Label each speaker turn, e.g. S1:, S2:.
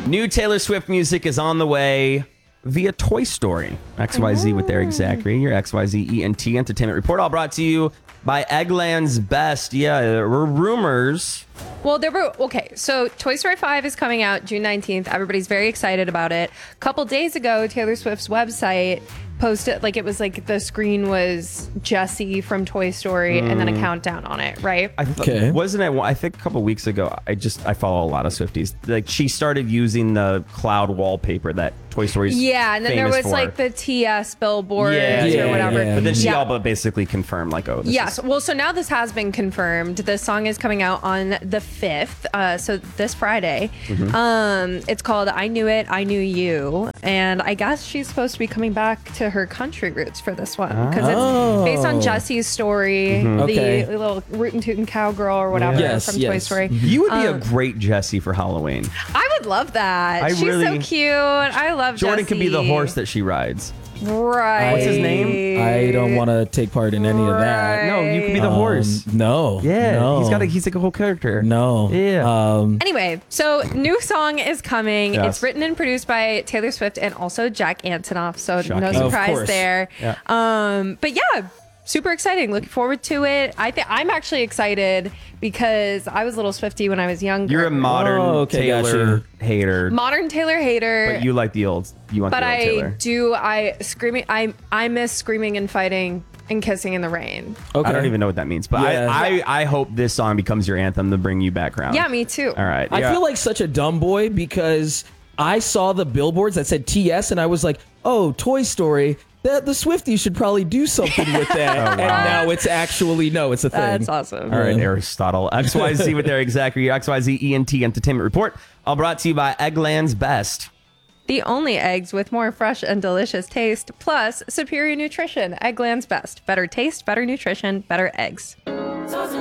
S1: New Taylor Swift music is on the way via Toy Story. XYZ with Eric Zachary, your XYZ ENT Entertainment Report, all brought to you by Eggland's Best. Yeah, there were rumors.
S2: Well, so Toy Story 5 is coming out June 19th. Everybody's very excited about it. A couple days ago, Taylor Swift's website posted, like, it was like the screen was Jessie from Toy Story and then a countdown on it, right?
S1: Wasn't it? I think a couple weeks ago, I follow a lot of Swifties. Like, she started using the cloud wallpaper that Toy Story's
S2: and then there was like the TS billboards or whatever.
S1: But then she all but basically confirmed, like, oh, this is...
S2: Well, so now this has been confirmed. The song is coming out on the 5th, so this Friday. It's called I Knew It, I Knew You. And I guess she's supposed to be coming back to her country roots for this one. Because it's based on Jessie's story, the little rootin' tootin' cowgirl or whatever from Toy Story.
S1: You would be a great Jessie for Halloween.
S2: I would love that. She's so cute. I love
S1: Jordan
S2: Jessie.
S1: could be the horse that she rides.
S2: Right.
S1: What's his name?
S3: I don't want to take part in any of that.
S1: No, you could be the horse.
S3: No.
S1: Yeah.
S3: No.
S1: He's like a whole character.
S3: No.
S1: Yeah.
S2: Anyway, so new song is coming.
S1: Yes.
S2: It's written and produced by Taylor Swift and also Jack Antonoff. So
S1: Shocking.
S2: no surprise there.
S1: Yeah.
S2: But yeah, super exciting. Looking forward to it. I'm actually excited because I was a little Swiftie when I was younger.
S1: You're a modern Taylor hater.
S2: Modern Taylor hater.
S1: But you like the old. You want
S2: but
S1: the old Taylor.
S2: I miss screaming and fighting and kissing in the rain.
S1: Okay. I don't even know what that means, but I hope this song becomes your anthem to bring you back around.
S2: Yeah, me too.
S1: All right.
S3: I feel like such a dumb boy because I saw the billboards that said TS and I was like, oh, Toy Story. The Swifties should probably do something with that. And now it's actually, it's a thing.
S2: That's awesome.
S1: All right, Aristotle. XYZ with Eric Zachary, XYZ ENT Entertainment Report, all brought to you by Eggland's Best.
S2: The only eggs with more fresh and delicious taste, plus superior nutrition. Eggland's Best. Better taste, better nutrition, better eggs.